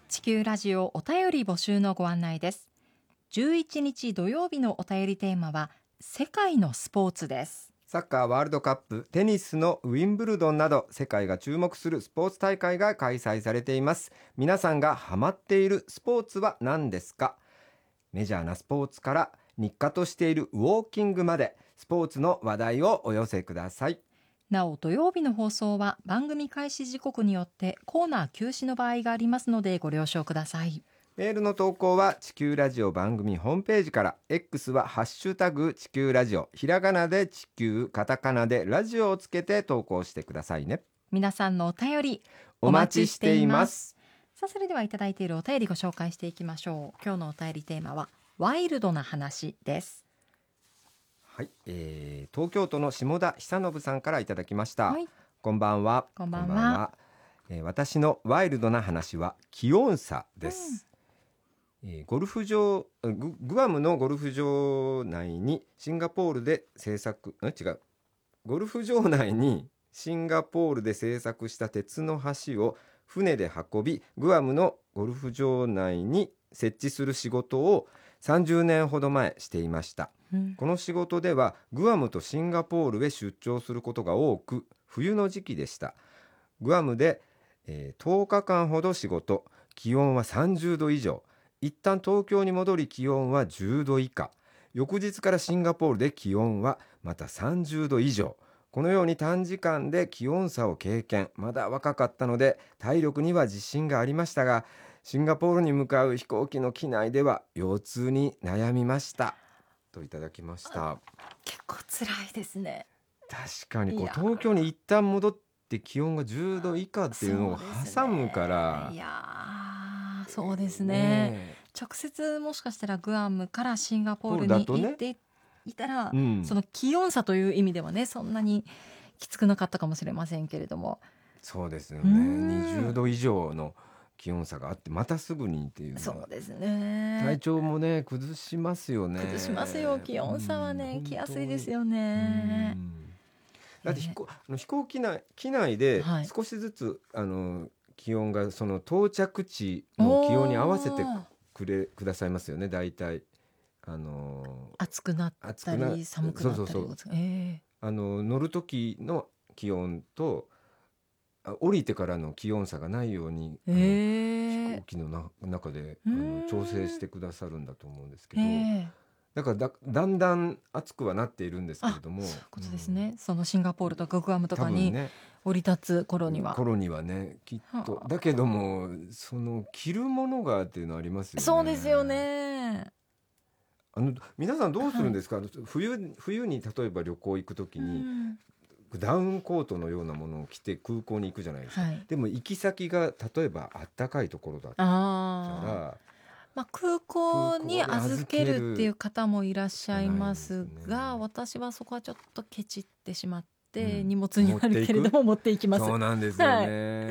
地球ラジオお便り募集のご案内です。11日土曜日のお便りテーマは世界のスポーツです。 サッカーワールドカップ、テニスのウィンブルドンなど世界が注目するスポーツ大会が開催されています。皆さんがハマっているスポーツは何ですか？メジャーなスポーツから日課としているウォーキングまで、スポーツの話題をお寄せください。 なお土曜日の放送は番組開始時刻によってコーナー休止の場合がありますのでご了承ください。 メールの投稿は地球ラジオ番組ホームページから、 X はハッシュタグ地球ラジオ、ひらがなで地球、カタカナでラジオをつけて投稿してくださいね。 皆さんのお便りお待ちしています。 さあそれではいただいているお便りご紹介していきましょう。今日のお便りテーマはワイルドな話です。 はい、東京都の下田久信さんからいただきました、 はい、 こんばんは。 こんばんは。 私のワイルドな話は気温差です。ゴルフ場、グアムのゴルフ場内にシンガポールで制作、ゴルフ場内にシンガポールで製作した鉄の橋を船で運び、グアムのゴルフ場内に設置する仕事を30年ほど前していました。この仕事ではグアムとシンガポールへ出張することが多く、冬の時期でした。グアムで、10日間ほど仕事、気温は30度以上。一旦東京に戻り気温は10度以下。翌日からシンガポールで気温はまた30度以上。このように短時間で気温差を経験。まだ若かったので体力には自信がありましたが、シンガポールに向かう飛行機の機内では腰痛に悩みましたといただきました。 結構辛いですね。 確かにいや東京に一旦戻って気温が10度以下っていうのを挟むから、 いやそうですね。直接もしかしたらグアムからシンガポールに行っていたら、その気温差という意味ではね、そんなにきつくなかったかもしれませんけれども。 そうですよね。20度以上の気温差があってまたすぐにっていうのは、 そうですね、 体調もね崩しますよね。 崩しますよ。気温差はね、来やすいですよね。 だって飛行機内で少しずつ、気温がその到着地の気温に合わせてくださいますよね。だいたい暑くなったり寒くなったり、 乗る時の気温と降りてからの気温差がないように、飛行機の中で調整してくださるんだと思うんですけど、だからだんだん暑くはなっているんですけれども、 そういうことですね。そのシンガポールとかグアムとかに降り立つ頃にはね、きっと。だけどもその着るものがっていうのありますよね。 そうですよね。 皆さんどうするんですか？冬に例えば旅行行くときに、ダウンコートのようなものを着て空港に行くじゃないですか、でも行き先が例えばあったかいところだったら、 空港に預けるっていう方もいらっしゃいますが、私はそこはちょっとケチってしまって、荷物になるけれども持っていきます。 そうなんですよね。